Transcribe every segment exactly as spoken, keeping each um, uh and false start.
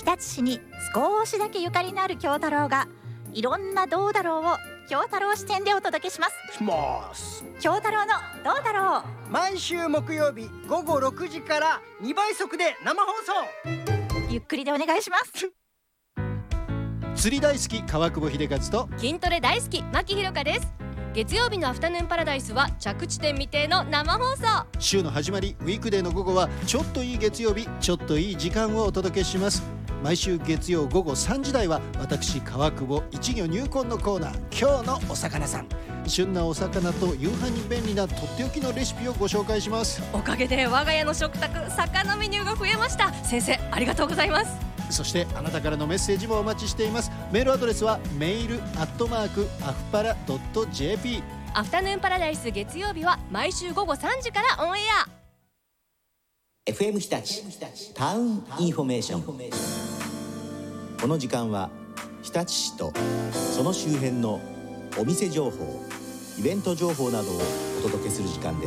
日立市に少しだけゆかりのある京太郎がいろんなどうだろうを京太郎視点でお届けしますします京太郎のどうだろう。 毎週木曜日ごごろくじからにばい速で生放送。 ゆっくりでお願いします。 釣り大好き川久保秀和と筋トレ大好き牧ひろかです。月曜日のアフタヌーンパラダイスは着地点未定の生放送。 週の始まりウィークデーの午後はちょっといい月曜日、ちょっといい時間をお届けします。毎週月曜午後さんじ台は私川久保一魚入魂のコーナー、今日のお魚さん。旬なお魚と夕飯に便利なとっておきのレシピをご紹介します。 おかげで我が家の食卓魚メニューが増えました。先生ありがとうございます。 そしてあなたからのメッセージもお待ちしています。メールアドレスはメールアットマークアフパラドット ジェーピー。 アフタヌーンパラダイス月曜日は毎週午後さんじからオンエア。 エフエム 日立タウンインフォメーション。この時間は日立市とその周辺のお店情報、イベント情報などをお届けする時間です。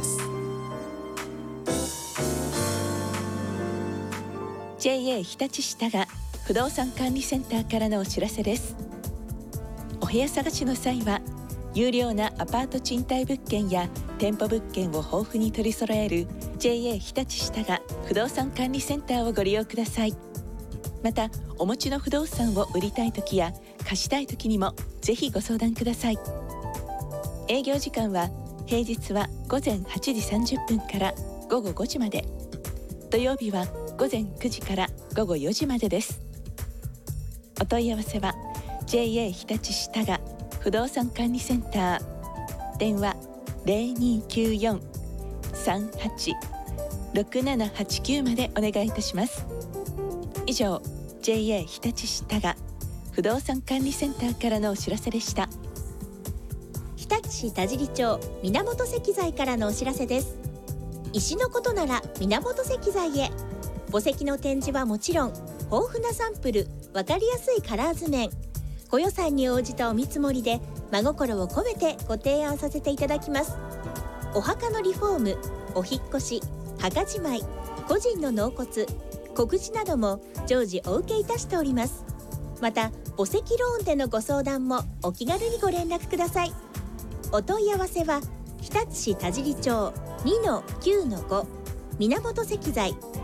ジェイエー 日立市多賀不動産管理センターからのお知らせです。お部屋探しの際は有料なアパート賃貸物件や店舗物件を豊富に取り揃える ジェイエー 日立市多賀不動産管理センターをご利用ください。またお持ちの不動産を売りたいときや貸したいときにもぜひご相談ください。営業時間は平日は午前はちじさんじゅっぷんから午後ごじまで、土曜日は午前くじから午後よじまでです。お問い合わせは ジェイエー 日立市多賀不動産管理センター、電話 ゼロにーきゅうよん さんはち ろくななはちきゅう までお願いいたします。以上 ジェイエー 日立市多賀不動産管理センターからのお知らせでした。 日立市田尻町源石材からのお知らせです。石のことなら源石材へ。墓石の展示はもちろん、豊富なサンプル、わかりやすいカラー図面、ご予算に応じたお見積もりで真心を込めてご提案させていただきます。お墓のリフォーム、お引っ越し、墓じまい、個人の納骨、告示なども常時お受けいたしております。また墓石ローンでのご相談もお気軽にご連絡ください。お問い合わせは日立市田尻町 にのきゅうのご 源石材